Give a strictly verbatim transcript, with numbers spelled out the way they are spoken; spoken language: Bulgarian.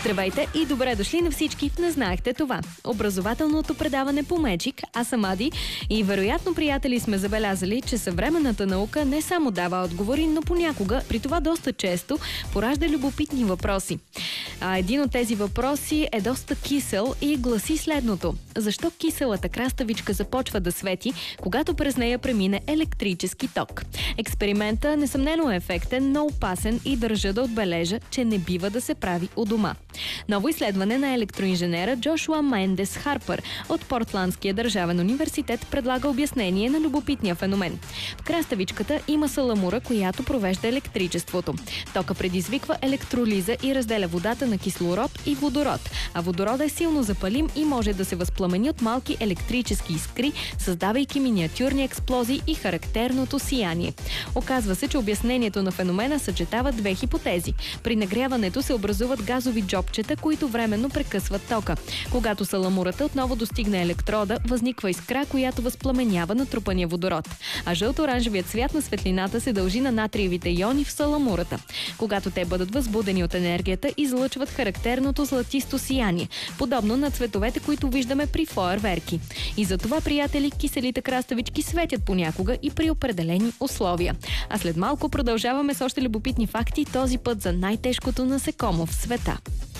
Здравейте и добре дошли на всички в Не знаехте това. Образователното предаване по Magic. Аз съм Ади и вероятно, приятели, сме забелязали, че съвременната наука не само дава отговори, но понякога, при това доста често, поражда любопитни въпроси. А един от тези въпроси е доста кисел и гласи следното. Защо киселата краставичка започва да свети, когато през нея премине електрически ток? Експериментът несъмнено е ефектен, но опасен и държа да отбележа, че не бива да се прави у дома. Ново изследване на електроинженера Джошуа Мендес Харпър от Портландския държавен университет предлага обяснение на любопитния феномен. В краставичката има саламура, която провежда електричеството. Тока предизвиква електролиза и разделя водата на кислород и водород, а водородът е силно запалим и може да се възпламени от малки електрически искри, създавайки миниатюрни експлозии и характерното сияние. Оказва се, че обяснението на феномена съчетава две хипотези. При нагряването се образуват газови джобчета, които временно прекъсват тока. Когато саламурата отново достигне електрода, възниква искра, която възпламенява натрупания водород. А жълто-оранжевият цвят на светлината се дължи на натриевите иони в саламурата. Когато те бъдат възбудени от енергията, излъчват характерното златисто сияние, подобно на цветовете, които виждаме при фойерверки. И за това, приятели, киселите краставички светят понякога и при определени условия. А след малко продължаваме с още любопитни факти, този път за най-тежкото насекомо в света.